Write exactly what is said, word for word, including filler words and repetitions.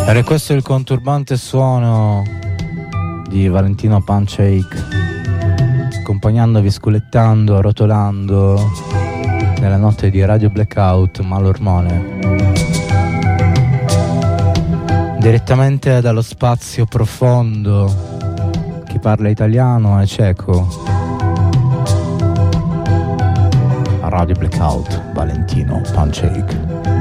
E questo è il conturbante suono di Valentino Punchake, accompagnandovi, sculettando, rotolando nella notte di Radio Blackout Malormone, direttamente dallo spazio profondo. Chi parla italiano è cieco. Radio Blackout, Valentino Punchake.